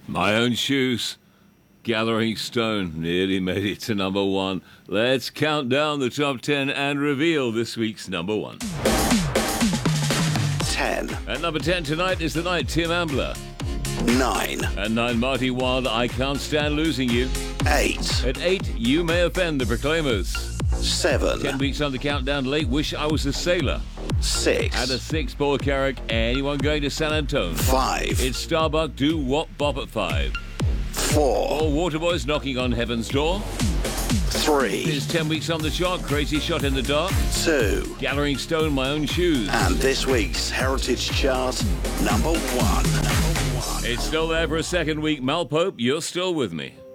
My Own Shoes. Gathering Stone nearly made it to number one. Let's count down the top 10 and reveal this week's number one. 10. At number 10 tonight is The Night, Tim Ambler. 9. At 9, Marty Wilde, I Can't Stand Losing You. 8. At 8, You May Offend, The Proclaimers. 7. 10 weeks on the countdown late, Wish I Was a Sailor. 6. At a 6, Paul Carrick, Anyone Going to San Antone. 5. It's Starbuck, Do Wop Bop at 5. 4. All Waterboys, Knocking on Heaven's Door. 3. It's 10 weeks on the chart, Crazy Shot in the Dark. 2. Gathering Stone, My Own Shoes. And this week's Heritage Chart, number 1. It's still there for a second week. Mal Pope, You're Still With Me.